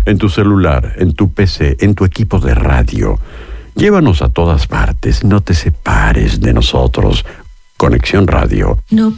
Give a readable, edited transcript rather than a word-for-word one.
en tu celular, en tu PC, en tu equipo de radio. Llévanos a todas partes, no te separes de nosotros. Conexión Radio. No